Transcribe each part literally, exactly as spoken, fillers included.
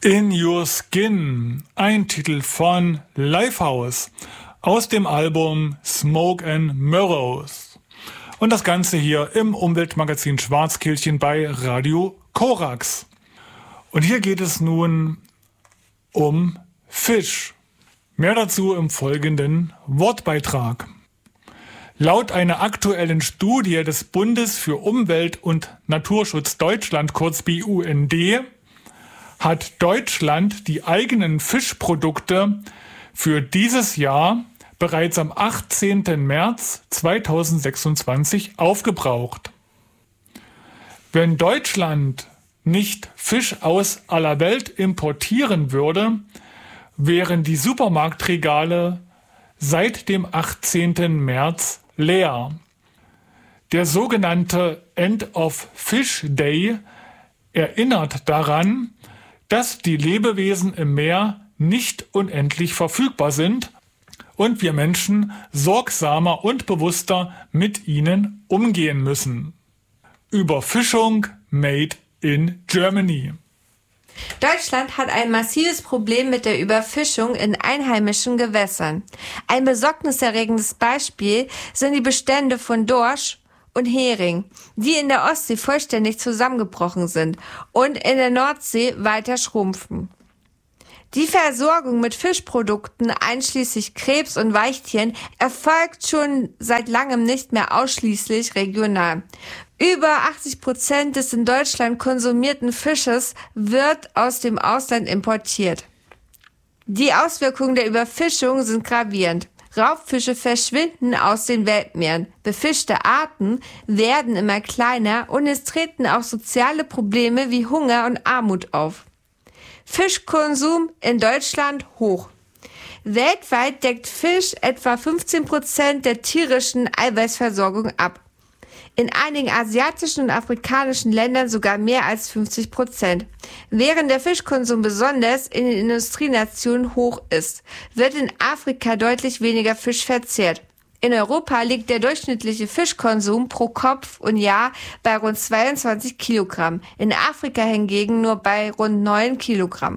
In Your Skin, ein Titel von Lifehouse aus dem Album Smoke and Mirrors. Und das Ganze hier im Umweltmagazin Schwarzkehlchen bei Radio Korax. Und hier geht es nun um Fisch. Mehr dazu im folgenden Wortbeitrag. Laut einer aktuellen Studie des Bundes für Umwelt und Naturschutz Deutschland, kurz B U N D, hat Deutschland die eigenen Fischprodukte für dieses Jahr bereits am achtzehnten März zweitausendsechsundzwanzig aufgebraucht. Wenn Deutschland nicht Fisch aus aller Welt importieren würde, wären die Supermarktregale seit dem achtzehnten März leer. Der sogenannte End of Fish Day erinnert daran, dass die Lebewesen im Meer nicht unendlich verfügbar sind und wir Menschen sorgsamer und bewusster mit ihnen umgehen müssen. Überfischung made in Germany. Deutschland hat ein massives Problem mit der Überfischung in einheimischen Gewässern. Ein besorgniserregendes Beispiel sind die Bestände von Dorsch und Hering, die in der Ostsee vollständig zusammengebrochen sind und in der Nordsee weiter schrumpfen. Die Versorgung mit Fischprodukten einschließlich Krebs und Weichtieren erfolgt schon seit langem nicht mehr ausschließlich regional. Über achtzig Prozent des in Deutschland konsumierten Fisches wird aus dem Ausland importiert. Die Auswirkungen der Überfischung sind gravierend. Raubfische verschwinden aus den Weltmeeren, befischte Arten werden immer kleiner und es treten auch soziale Probleme wie Hunger und Armut auf. Fischkonsum in Deutschland hoch. Weltweit deckt Fisch etwa fünfzehn Prozent der tierischen Eiweißversorgung ab. In einigen asiatischen und afrikanischen Ländern sogar mehr als fünfzig Prozent. Während der Fischkonsum besonders in den Industrienationen hoch ist, wird in Afrika deutlich weniger Fisch verzehrt. In Europa liegt der durchschnittliche Fischkonsum pro Kopf und Jahr bei rund zweiundzwanzig Kilogramm, in Afrika hingegen nur bei rund neun Kilogramm.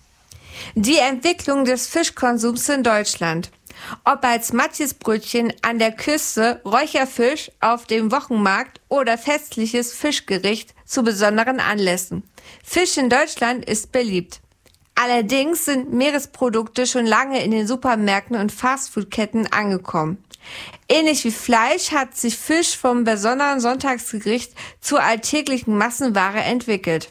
Die Entwicklung des Fischkonsums in Deutschland. Ob als Matjesbrötchen an der Küste, Räucherfisch auf dem Wochenmarkt oder festliches Fischgericht zu besonderen Anlässen. Fisch in Deutschland ist beliebt. Allerdings sind Meeresprodukte schon lange in den Supermärkten und Fastfoodketten angekommen. Ähnlich wie Fleisch hat sich Fisch vom besonderen Sonntagsgericht zur alltäglichen Massenware entwickelt.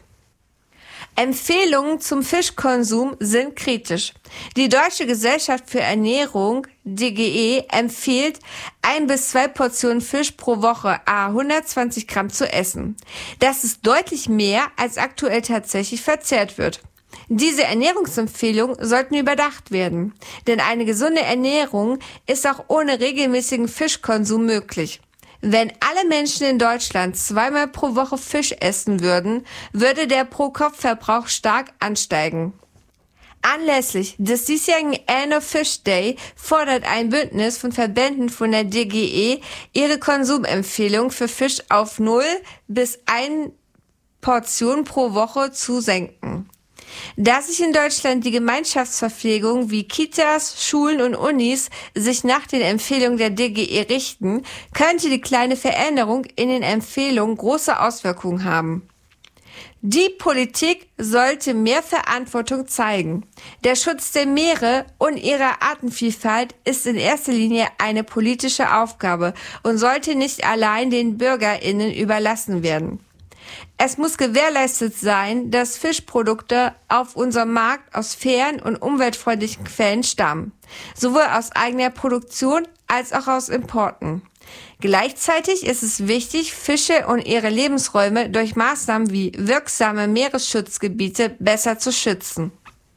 Empfehlungen zum Fischkonsum sind kritisch. Die Deutsche Gesellschaft für Ernährung, D G E, empfiehlt, ein bis zwei Portionen Fisch pro Woche à hundertzwanzig Gramm zu essen. Das ist deutlich mehr, als aktuell tatsächlich verzehrt wird. Diese Ernährungsempfehlungen sollten überdacht werden, denn eine gesunde Ernährung ist auch ohne regelmäßigen Fischkonsum möglich. Wenn alle Menschen in Deutschland zweimal pro Woche Fisch essen würden, würde der Pro-Kopf-Verbrauch stark ansteigen. Anlässlich des diesjährigen End of Fish Day fordert ein Bündnis von Verbänden von der D G E, ihre Konsumempfehlung für Fisch auf null bis eine Portion pro Woche zu senken. Da sich in Deutschland die Gemeinschaftsverpflegung wie Kitas, Schulen und Unis sich nach den Empfehlungen der D G E richten, könnte die kleine Veränderung in den Empfehlungen große Auswirkungen haben. Die Politik sollte mehr Verantwortung zeigen. Der Schutz der Meere und ihrer Artenvielfalt ist in erster Linie eine politische Aufgabe und sollte nicht allein den BürgerInnen überlassen werden. Es muss gewährleistet sein, dass Fischprodukte auf unserem Markt aus fairen und umweltfreundlichen Quellen stammen, sowohl aus eigener Produktion als auch aus Importen. Gleichzeitig ist es wichtig, Fische und ihre Lebensräume durch Maßnahmen wie wirksame Meeresschutzgebiete besser zu schützen.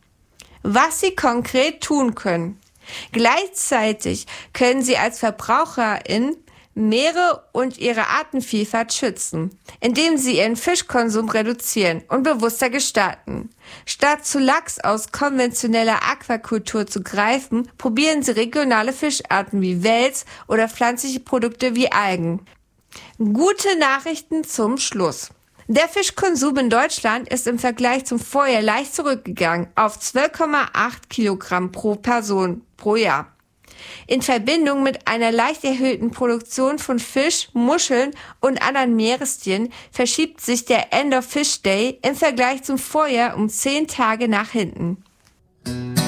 Was Sie konkret tun können. Gleichzeitig können Sie als Verbraucherin Meere und ihre Artenvielfalt schützen, indem sie ihren Fischkonsum reduzieren und bewusster gestalten. Statt zu Lachs aus konventioneller Aquakultur zu greifen, probieren sie regionale Fischarten wie Wels oder pflanzliche Produkte wie Algen. Gute Nachrichten zum Schluss. Der Fischkonsum in Deutschland ist im Vergleich zum Vorjahr leicht zurückgegangen auf zwölf Komma acht Kilogramm pro Person pro Jahr. In Verbindung mit einer leicht erhöhten Produktion von Fisch, Muscheln und anderen Meerestieren verschiebt sich der End of Fish Day im Vergleich zum Vorjahr um zehn Tage nach hinten.